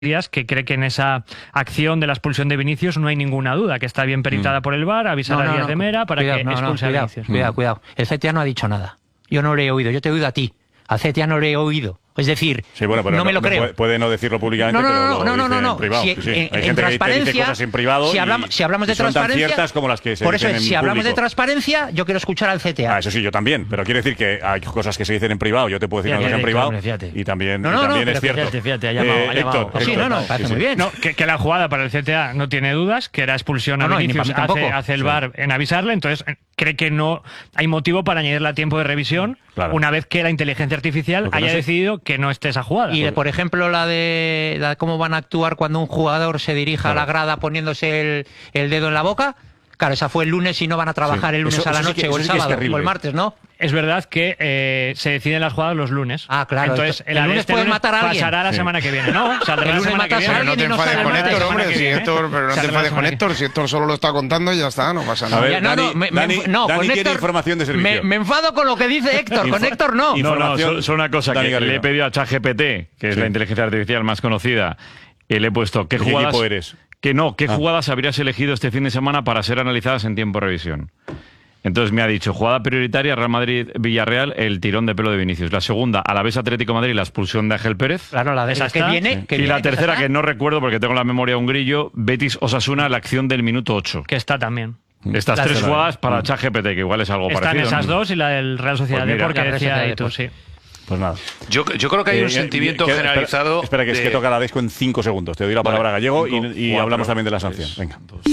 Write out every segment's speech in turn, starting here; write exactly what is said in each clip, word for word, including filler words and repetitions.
que cree que en esa acción de la expulsión de Vinicius no hay ninguna duda, que está bien peritada mm. por el V A R, avisar no, no, a Díaz no, de Mera para cuidado, que no, expulse no, a cuidado, Vinicius. Cuidado, cuidado. El C T A no ha dicho nada. Yo no lo he oído, yo te he oído a ti. Al C T A no lo he oído. Es decir, sí, bueno, pero no, no me lo no creo. Puede, puede no decirlo públicamente, no, no, no, pero lo no, no, dice no, no. en privado. Si, Sí, sí. en, Hay en gente transparencia, que dice cosas en privado si hablamos, y, si hablamos de y son transparencia, tan ciertas como las que se por eso dicen es, en si hablamos público. de transparencia, yo quiero escuchar al C T A. Ah, eso sí, yo también, pero quiere decir que hay cosas que se dicen en privado, yo te puedo decir Fíjate, una cosa en privado hombre, fíjate. y también, no, no, y también no, es pero cierto. Fíjate, fíjate, ha llamado, eh, ha llamado. Héctor, Sí, Héctor, no, no, me parece sí, muy sí. bien. No, que, que la jugada para el C T A no tiene dudas, que era expulsión no, a no, Vinicius, ni para mí hace, tampoco. hace el Sí. V A R en avisarle, entonces cree que no hay motivo para añadirle a tiempo de revisión Claro. una vez que la inteligencia artificial Porque haya no sé- decidido que no esté esa jugada. Y, por ejemplo, la de la, cómo van a actuar cuando un jugador se dirija Claro. a la grada poniéndose el, el dedo en la boca. Claro, esa fue el lunes y no van a trabajar Sí. el lunes Eso- a la eso sí noche que- o el eso sí que es sábado terrible. o el martes, ¿no? Es verdad que eh, se deciden las jugadas los lunes. Ah, claro. Entonces, El lunes este pueden matar a alguien. pasará la Sí. semana que viene. No, saldrá El la lunes semana que matas a viene. Pero no alguien te y no enfades sale con el martes, Héctor, semana hombre. que Si viene. Héctor, pero no te Saldrá la enfades semana con que Héctor. Si Héctor solo lo está contando, ya está, no pasa A nada. ver, Ya, no, Dani, no, me, me- Dani, no, Dani con tiene Héctor información de servicio. Me, me enfado con lo que dice Héctor, con Info- Héctor no. Info- No, no, Información- solo, solo una cosa, Dani que Garrido. le he pedido a ChatGPT, que es Sí. la inteligencia artificial más conocida, y le he puesto qué ¿De qué jugadas... equipo eres? Que no, qué Ah. jugadas habrías elegido este fin de semana para ser analizadas en tiempo de revisión. Entonces me ha dicho, jugada prioritaria, Real Madrid-Villarreal, el tirón de pelo de Vinicius. La segunda, Alavés Atlético de Madrid, la expulsión de Ángel Pérez. Claro, la de Esa esa que está. viene. Que y viene, la tercera, esa que está. no recuerdo porque tengo la memoria un grillo, Betis-Osasuna, la acción del minuto ocho. Que está también. Estas Las tres dos. jugadas para ChatGPT, que igual es algo Están parecido. esas ¿no? dos y la del Real Sociedad Pues mira, de porque la Real decía Sociedad ahí tú, de sí. Pues nada. Yo, yo creo que hay Eh, un eh, sentimiento que- generalizado. Espera, espera, que es de- que toca la Desco en cinco segundos. Te doy la palabra a Gallego y, cinco, y cuatro, hablamos también de la tres, sanción. Venga. dos.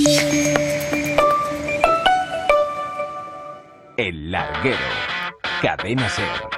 El Larguero. Cadena Ser.